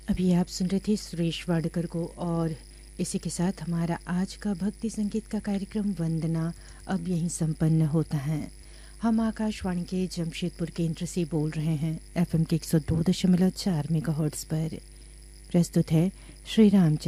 अभी आप सुन रहे थे सुरेश वाडकर को और इसी के साथ हमारा आज का भक्ति संगीत का कार्यक्रम वंदना अब यहीं संपन्न होता है। हम आकाशवाणी के जमशेदपुर केंद्र से बोल रहे हैं एफएम के 102.4 मेगाहर्ट्ज पर। प्रस्तुत है श्री राम